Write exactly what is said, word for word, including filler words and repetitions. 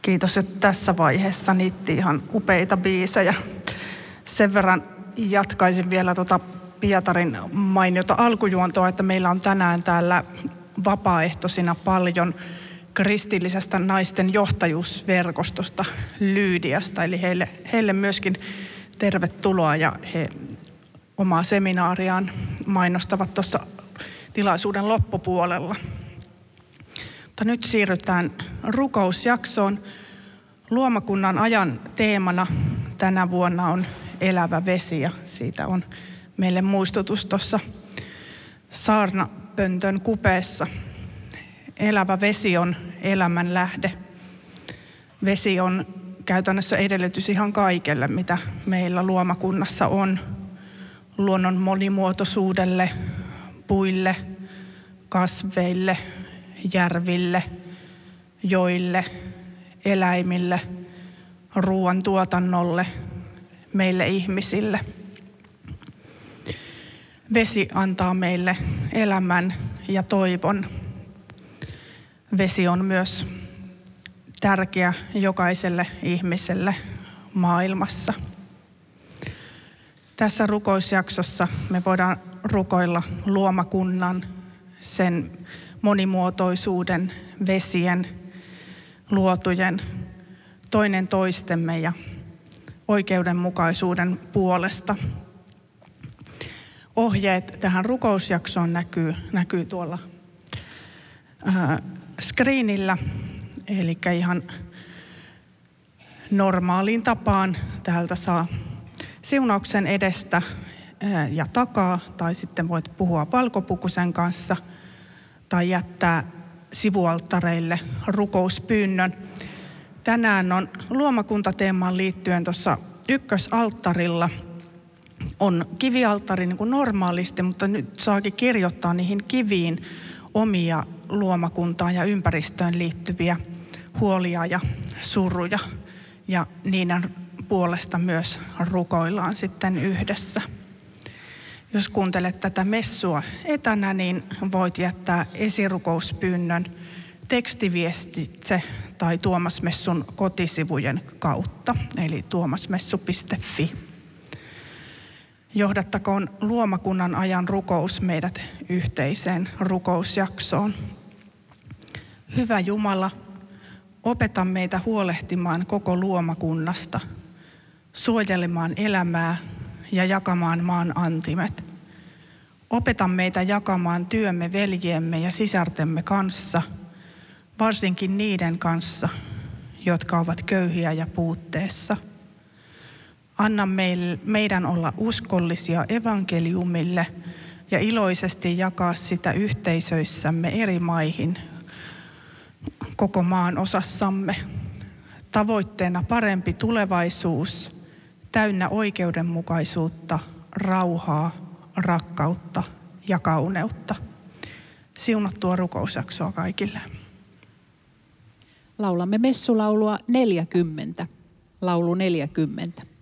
Kiitos, että tässä vaiheessa niitti ihan upeita biisejä. Sen verran jatkaisin vielä tuota Pietarin mainiota alkujuontoa, että meillä on tänään täällä vapaaehtoisina paljon kristillisestä naisten johtajuusverkostosta Lyydiasta. Eli heille, heille myöskin tervetuloa ja he omaa seminaariaan mainostavat tuossa tilaisuuden loppupuolella. Mutta nyt siirrytään rukousjaksoon. Luomakunnan ajan teemana tänä vuonna on elävä vesi ja siitä on meille muistutus tuossa saarnapöntön kupeessa. Elävä vesi on elämän lähde. Vesi on käytännössä edellytys ihan kaikelle, mitä meillä luomakunnassa on. Luonnon monimuotoisuudelle, puille, kasveille, järville, joille, eläimille, ruoantuotannolle, meille ihmisille. Vesi antaa meille elämän ja toivon. Vesi on myös tärkeä jokaiselle ihmiselle maailmassa. Tässä rukousjaksossa me voidaan rukoilla luomakunnan, sen monimuotoisuuden, vesien, luotujen, toinen toistemme ja oikeudenmukaisuuden puolesta. Ohjeet tähän rukousjaksoon näkyy, näkyy tuolla ää, screenillä, eli ihan normaaliin tapaan täältä saa siunauksen edestä ää, ja takaa, tai sitten voit puhua valkopukusen kanssa, tai jättää sivualttareille rukouspyynnön. Tänään on luomakuntateemaan liittyen tuossa ykkösalttarilla on kivialttari niin kuin normaalisti, mutta nyt saakin kirjoittaa niihin kiviin omia luomakuntaan ja ympäristöön liittyviä huolia ja suruja. Ja niiden puolesta myös rukoillaan sitten yhdessä. Jos kuuntelet tätä messua etänä, niin voit jättää esirukouspyynnön tekstiviestitse tai Tuomas Messun kotisivujen kautta, eli tuomasmessu piste fi. Johdattakoon luomakunnan ajan rukous meidät yhteiseen rukousjaksoon. Hyvä Jumala, opeta meitä huolehtimaan koko luomakunnasta, suojelemaan elämää ja jakamaan maan antimet. Opeta meitä jakamaan työmme veljiemme ja sisartemme kanssa, varsinkin niiden kanssa, jotka ovat köyhiä ja puutteessa. Anna meidän olla uskollisia evankeliumille ja iloisesti jakaa sitä yhteisöissämme eri maihin, koko maan osassamme. Tavoitteena parempi tulevaisuus, täynnä oikeudenmukaisuutta, rauhaa, rakkautta ja kauneutta. Siunattua rukousjaksoa kaikille. Laulamme messulaulua neljäkymmentä. Laulu neljäkymmentä.